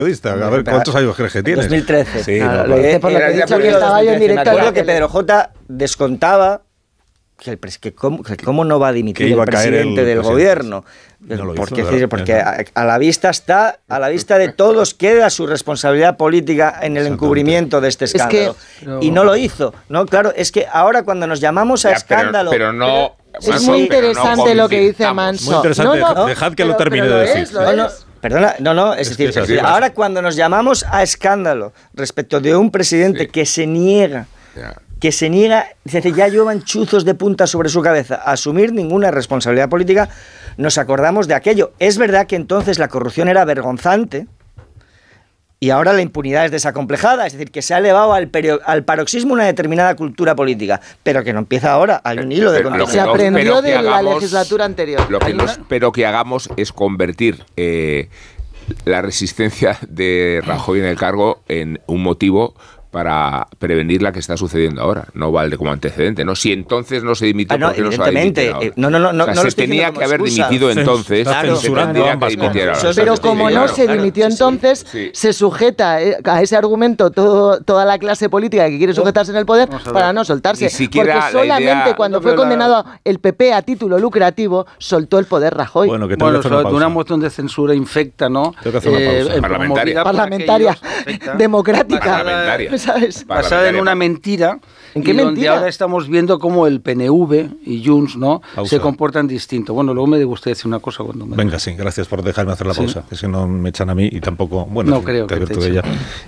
A ver, ¿cuántos años crees que tienes? 2013. Sí, Lo dice por lo que he dicho que estaba yo en directo. Recuerdo que Pedro J. descontaba que cómo no va a dimitir el presidente del gobierno. No porque a la vista de todos queda su responsabilidad política en el encubrimiento de este escándalo. Y no lo hizo. No, claro, es que ahora cuando nos llamamos a escándalo... Pero no... Es muy interesante lo que dice Manso. Muy interesante, dejad que lo termine de decir. Perdona, es decir, ahora cuando nos llamamos a escándalo respecto de un presidente que se niega, dice, ya llevan chuzos de punta sobre su cabeza, a asumir ninguna responsabilidad política, nos acordamos de aquello. Es verdad que entonces la corrupción era vergonzante y ahora la impunidad es desacomplejada, es decir, que se ha elevado al paroxismo una determinada cultura política, pero que no empieza ahora, hay un hilo de contenido. Se aprendió de la legislatura anterior. Lo que no espero que hagamos es convertir la resistencia de Rajoy en el cargo en un motivo para prevenir la que está sucediendo ahora. No vale como antecedente, ¿no? Si entonces no se dimitió, ¿por qué no se va a dimitir ahora? No, se tenía que haber dimitido entonces. Pero como no se dimitió entonces, se sujeta a ese argumento toda la clase política que quiere sujetarse en el poder para no soltarse. Porque solamente cuando fue condenado el PP a título lucrativo, soltó el poder Rajoy. Bueno, una moción de censura infecta, ¿no? Tengo que hacer una pausa. Parlamentaria, democrática. ¿Sabes? Basada en una mentira. ¿En qué donde mentira? ahora estamos viendo cómo el PNV y Junts, ¿no? Se comportan distinto. Bueno, luego me gustaría decir una cosa cuando me... Venga, sí, gracias por dejarme hacer la pausa. Es que no me echan a mí y tampoco... Bueno, no sí, creo que te ella.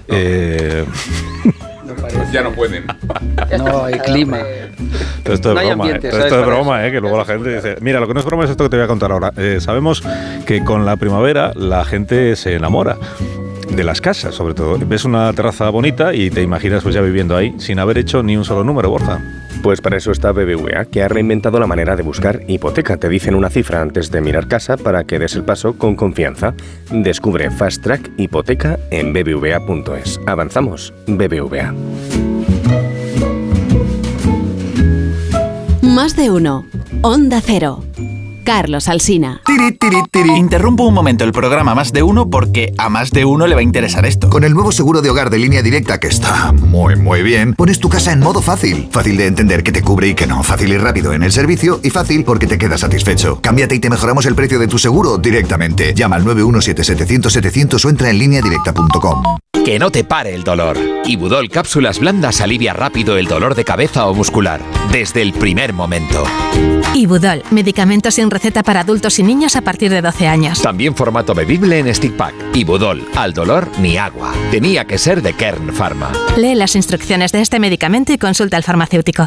Ya no pueden. No, hay clima. Todo esto es broma, esto es broma, que luego la gente dice... Mira, lo que no es broma es esto que te voy a contar ahora. Sabemos que con la primavera la gente se enamora de las casas, sobre todo. Ves una terraza bonita y te imaginas pues ya viviendo ahí sin haber hecho ni un solo número, Borja. Pues para eso está BBVA, que ha reinventado la manera de buscar hipoteca. Te dicen una cifra antes de mirar casa para que des el paso con confianza. Descubre Fast Track Hipoteca en bbva.es. Avanzamos, BBVA. Más de uno. Onda Cero. Carlos Alsina. Interrumpo un momento el programa Más de Uno porque a más de uno le va a interesar esto. Con el nuevo seguro de hogar de Línea Directa, que está muy bien, pones tu casa en modo fácil. Fácil de entender que te cubre y que no. Fácil y rápido en el servicio y fácil porque te quedas satisfecho. Cámbiate y te mejoramos el precio de tu seguro directamente. Llama al 917-700-700 o entra en lineadirecta.com. Que no te pare el dolor. Ibudol Cápsulas Blandas alivia rápido el dolor de cabeza o muscular, desde el primer momento. Ibudol, medicamento sin receta para adultos y niños a partir de 12 años. También formato bebible en stick pack. Ibudol, al dolor ni agua. Tenía que ser de Kern Pharma. Lee las instrucciones de este medicamento y consulta al farmacéutico.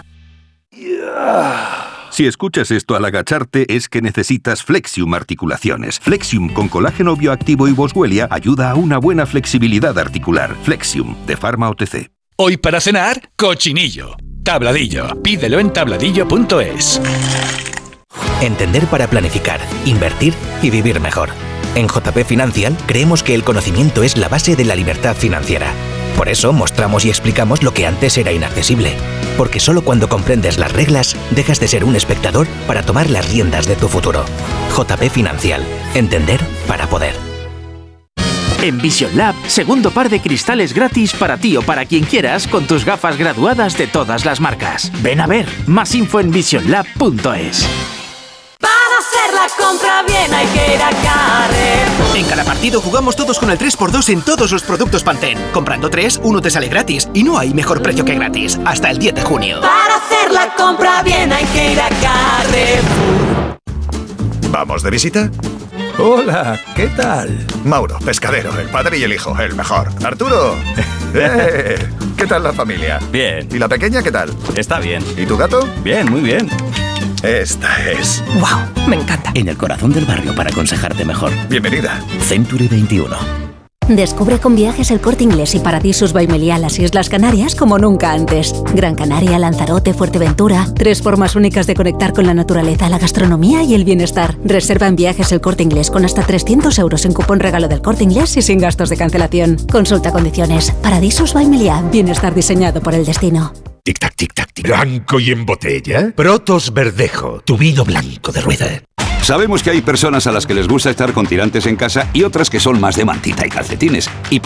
Si escuchas esto al agacharte es que necesitas Flexium Articulaciones. Flexium con colágeno bioactivo y boswellia ayuda a una buena flexibilidad articular. Flexium, de Pharma OTC. Hoy para cenar, cochinillo. Tabladillo. Pídelo en tabladillo.es. Entender para planificar, invertir y vivir mejor. En JP Financial creemos que el conocimiento es la base de la libertad financiera. Por eso mostramos y explicamos lo que antes era inaccesible. Porque solo cuando comprendes las reglas, dejas de ser un espectador para tomar las riendas de tu futuro. JP Financial. Entender para poder. En Vision Lab, segundo par de cristales gratis para ti o para quien quieras con tus gafas graduadas de todas las marcas. Ven a ver. Más info en visionlab.es. Para hacer la compra bien hay que ir a Carrefour. En cada partido jugamos todos con el 3x2 en todos los productos Pantene. Comprando 3, uno te sale gratis. Y no hay mejor precio que gratis. Hasta el 10 de junio. Para hacer la compra bien hay que ir a Carrefour. ¿Vamos de visita? Hola, ¿qué tal? Mauro, pescadero, el padre y el hijo, el mejor. Arturo, ¿qué tal la familia? Bien. ¿Y la pequeña qué tal? Está bien. ¿Y tu gato? Bien, muy bien. Esta es... ¡Wow! Me encanta. En el corazón del barrio para aconsejarte mejor. Bienvenida. Century 21. Descubre con Viajes El Corte Inglés y Paradisus by Meliá las Islas Canarias como nunca antes. Gran Canaria, Lanzarote, Fuerteventura. 3 formas únicas de conectar con la naturaleza, la gastronomía y el bienestar. Reserva en Viajes El Corte Inglés con hasta 300 euros en cupón regalo del Corte Inglés y sin gastos de cancelación. Consulta condiciones. Paradisus by Meliá. Bienestar diseñado por el destino. Tic-tac, tic-tac, tic. ¿Blanco y en botella? Protos Verdejo, tu vino blanco de rueda. Sabemos que hay personas a las que les gusta estar con tirantes en casa y otras que son más de mantita y calcetines. Y